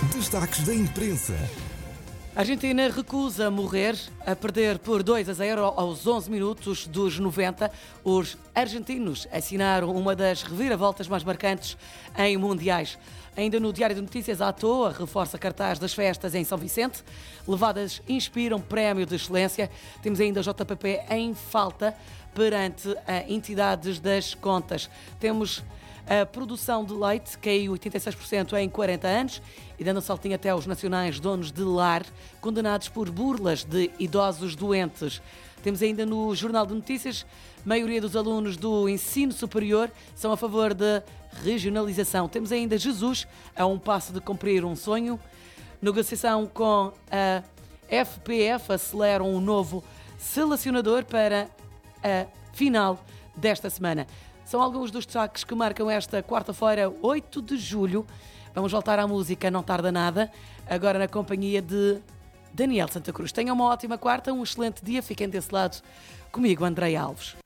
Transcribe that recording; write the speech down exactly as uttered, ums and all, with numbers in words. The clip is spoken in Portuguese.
Destaques da imprensa. A Argentina recusa morrer a perder por dois a zero aos onze minutos dos noventa. Os argentinos assinaram uma das reviravoltas mais marcantes em mundiais. Ainda no Diário de Notícias, à toa, reforça cartaz das festas em São Vicente. Levadas inspiram prémio de excelência. Temos ainda o J P P em falta perante a entidades das contas. Temos a produção de leite, caiu oitenta e seis por cento em quarenta anos e dando um saltinho até aos nacionais donos de lar, condenados por burlas de idosos doentes. Temos ainda no Jornal de Notícias, a maioria dos alunos do ensino superior são a favor da regionalização. Temos ainda Jesus a um passo de cumprir um sonho. Negociação com a F P F acelera um novo selecionador para a final desta semana. São alguns dos destaques que marcam esta quarta-feira, oito de julho. Vamos voltar à música, não tarda nada, agora na companhia de Daniel Santa Cruz. Tenham uma ótima quarta, um excelente dia, fiquem desse lado comigo, Andrei Alves.